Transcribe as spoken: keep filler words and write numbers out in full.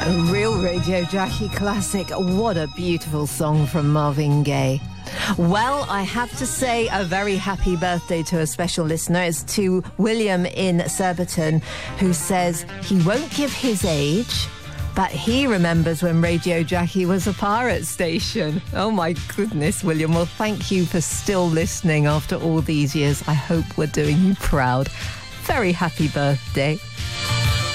A real Radio Jackie classic. What a beautiful song from Marvin Gaye. Well, I have to say a very happy birthday to a special listener. It's to William in Surbiton, who says he won't give his age, but he remembers when Radio Jackie was a pirate station. Oh my goodness, William. Well, thank you for still listening after all these years. I hope we're doing you proud. Very happy birthday.